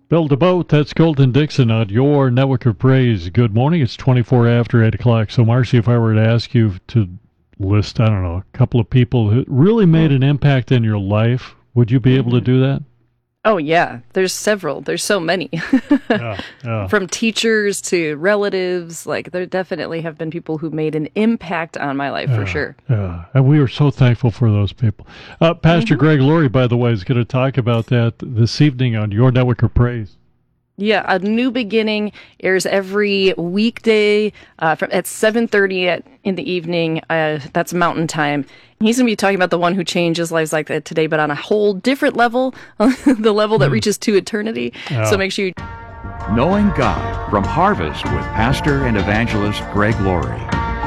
Build a boat. That's Colton Dixon on your Network of Praise. Good morning. It's 24 after 8 o'clock. So, Marcy, if I were to ask you to list, I don't know, a couple of people who really made an impact in your life, would you be able to do that? Oh, yeah. There's several. There's so many. Yeah. From teachers to relatives. Like, there definitely have been people who made an impact on my life, for sure. Yeah, and we are so thankful for those people. Pastor Greg Laurie, by the way, is going to talk about that this evening on your Network of Praise. Yeah, A New Beginning airs every weekday at 7:30 in the evening. That's Mountain Time. He's going to be talking about the one who changes lives like that today, but on a whole different level, the level that reaches to eternity. So make sure you... Knowing God from Harvest with Pastor and Evangelist Greg Laurie.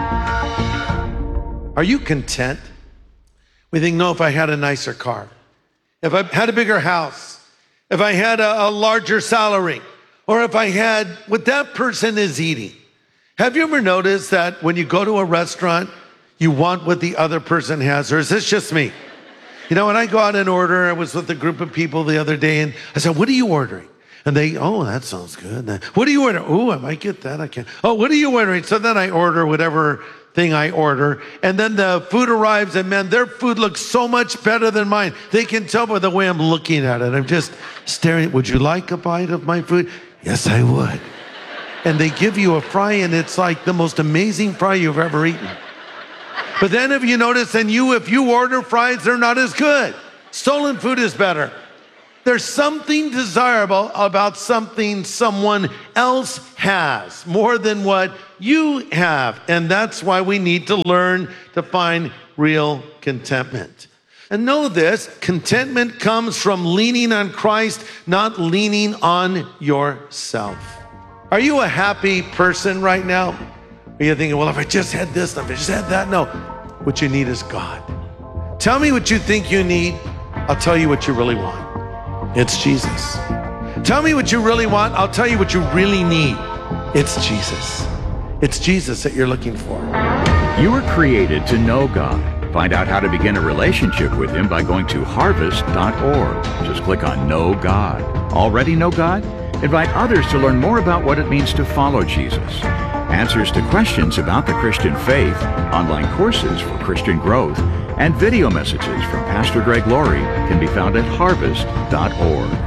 Are you content? We think, no, if I had a nicer car, if I had a bigger house, if I had a larger salary, or if I had what that person is eating. Have you ever noticed that when you go to a restaurant, you want what the other person has, or is this just me? You know, when I go out and order, I was with a group of people the other day, and I said, what are you ordering? And they, oh, that sounds good. What are you ordering? Oh, I might get that. I can't. Oh, what are you ordering? So then I order whatever thing I order, and then the food arrives, and man, their food looks so much better than mine. They can tell by the way I'm looking at it. I'm just staring. Would you like a bite of my food? Yes, I would. And they give you a fry, and it's like the most amazing fry you've ever eaten. But then if you notice, and if you order fries, they're not as good. Stolen food is better. There's something desirable about something someone else has more than what you have. And that's why we need to learn to find real contentment. And know this, contentment comes from leaning on Christ, not leaning on yourself. Are you a happy person right now? Are you thinking, well, if I just had this, if I just had that? No, what you need is God. Tell me what you think you need. I'll tell you what you really want. It's Jesus. Tell me what you really want. I'll tell you what you really need. It's Jesus. It's Jesus that you're looking for. You were created to know God. Find out how to begin a relationship with Him by going to harvest.org. Just click on Know God. Already know God? Invite others to learn more about what it means to follow Jesus. Answers to questions about the Christian faith, online courses for Christian growth, and video messages from Pastor Greg Laurie can be found at harvest.org.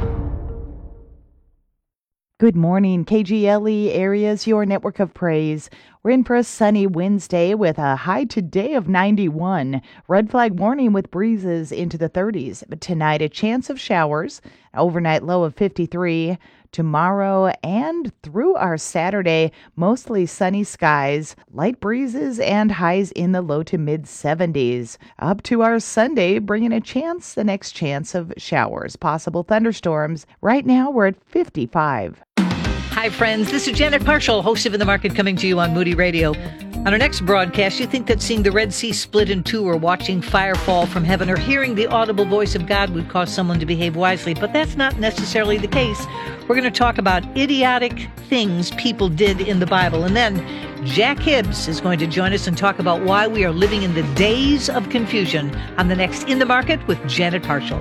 Good morning, KGLE Areas, your network of praise. We're in for a sunny Wednesday with a high today of 91. Red flag warning with breezes into the 30s. But tonight, a chance of showers, overnight low of 53. Tomorrow and through our Saturday, mostly sunny skies, light breezes, and highs in the low to mid 70s. Up to our Sunday, bringing the next chance of showers, possible thunderstorms. Right now, we're at 55. Hi, friends. This is Janet Parshall, host of In the Market, coming to you on Moody Radio. On our next broadcast, you think that seeing the Red Sea split in two, or watching fire fall from heaven, or hearing the audible voice of God would cause someone to behave wisely, but that's not necessarily the case. We're going to talk about idiotic things people did in the Bible. And then Jack Hibbs is going to join us and talk about why we are living in the days of confusion on the next In the Market with Janet Parshall.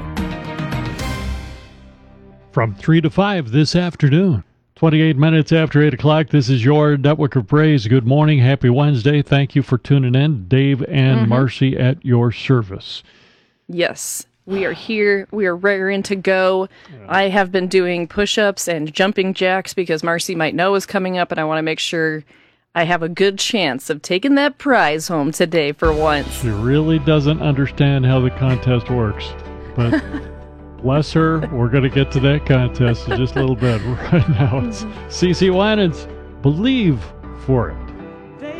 From 3 to 5 this afternoon. 28 minutes after 8 o'clock, this is your Network of Praise. Good morning. Happy Wednesday. Thank you for tuning in. Dave and Marcy at your service. Yes, we are here. We are raring to go. Yeah. I have been doing push-ups and jumping jacks because Marcy might know is coming up, and I want to make sure I have a good chance of taking that prize home today for once. She really doesn't understand how the contest works, but... Bless her. We're going to get to that contest in just a little bit. Right now, it's CeCe Winans, Believe for It.